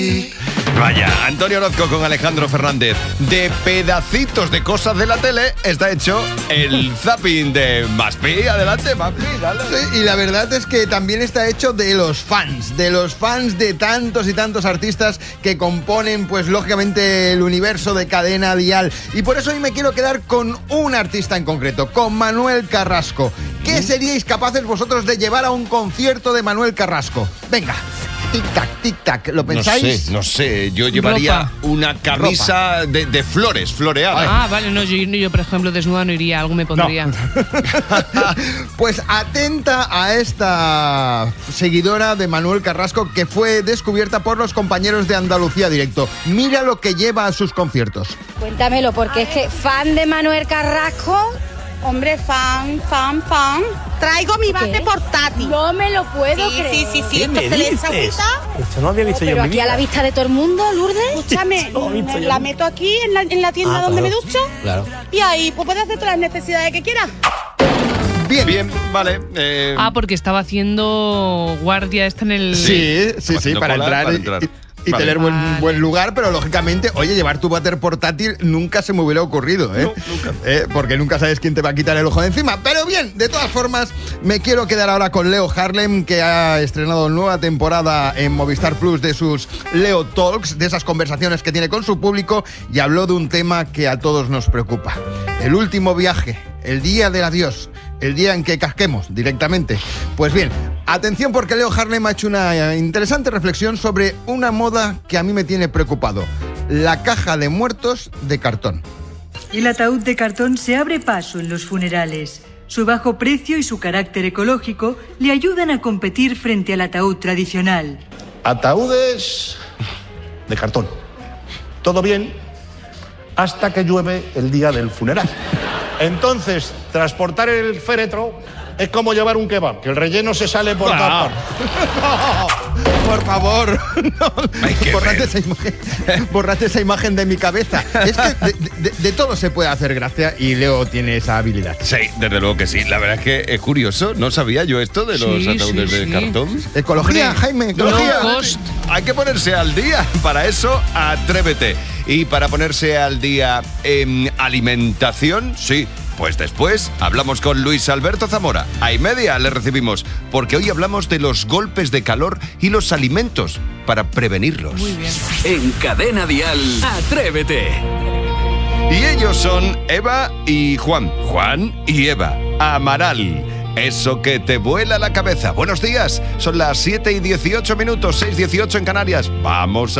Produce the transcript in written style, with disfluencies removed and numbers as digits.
Vaya, Antonio Orozco con Alejandro Fernández. De pedacitos de cosas de la tele está hecho el zapping de Maspi. Adelante, Maspi, dale. Sí, y la verdad es que también está hecho de los fans de tantos y tantos artistas que componen, pues lógicamente, el universo de Cadena Dial. Y por eso hoy me quiero quedar con un artista en concreto, con Manuel Carrasco. ¿Qué seríais capaces vosotros de llevar a un concierto de Manuel Carrasco? Venga. Tic-tac, tic-tac, ¿lo pensáis? No sé, yo llevaría ropa. una camisa de flores, floreada. Ah, vale, no, yo por ejemplo desnuda no iría, algo me pondría. No. Pues atenta a esta seguidora de Manuel Carrasco que fue descubierta por los compañeros de Andalucía Directo. Mira lo que lleva a sus conciertos. Cuéntamelo, porque es que fan de Manuel Carrasco. Hombre, fan. Traigo mi bate portátil. No me lo puedo creer. Sí. ¿Qué me dices? Esto no había visto yo en Pero mi aquí vida. a la vista de todo el mundo, Lourdes. Escúchame, No, visto yo la no. meto aquí en la tienda donde claro. me ducho. Claro. Y ahí pues puedes hacer todas las necesidades que quieras. Bien, vale. Porque estaba haciendo guardia esta en el... Sí, Haciendo para cola, entrar. Y Vale. tener buen lugar, pero lógicamente, oye, llevar tu váter portátil nunca se me hubiera ocurrido, ¿eh? No, nunca. Porque nunca sabes quién te va a quitar el ojo de encima. Pero bien, de todas formas, me quiero quedar ahora con Leo Harlem, que ha estrenado nueva temporada en Movistar Plus de sus Leo Talks, de esas conversaciones que tiene con su público, y habló de un tema que a todos nos preocupa. El último viaje, el día del adiós, el día en que casquemos directamente. Pues bien, atención, porque Leo Harlem ha hecho una interesante reflexión sobre una moda que a mí me tiene preocupado: la caja de muertos de cartón. El ataúd de cartón se abre paso en los funerales. Su bajo precio y su carácter ecológico le ayudan a competir frente al ataúd tradicional. Ataúdes de cartón. Todo bien hasta que llueve el día del funeral. Entonces, transportar el féretro es como llevar un kebab, que el relleno se sale por todas partes. Por favor, no. Hay que Borrate esa imagen de mi cabeza. Es que de todo se puede hacer gracia y Leo tiene esa habilidad. Sí, desde luego que sí. La verdad es que es curioso. No sabía yo esto de los Sí, ataúdes de sí. cartón. Ecología, Hombre, Jaime, ecología. low cost. Hay que ponerse al día. Para eso, atrévete. Y para ponerse al día en alimentación, sí. Pues después hablamos con Luis Alberto Zamora. A y media le recibimos, porque hoy hablamos de los golpes de calor y los alimentos para prevenirlos. Muy bien. En Cadena Dial, Atrévete. Y ellos son Eva y Juan. Juan y Eva. Amaral. Eso que te vuela la cabeza. Buenos días. Son las 7:18, 6:18 en Canarias. Vamos a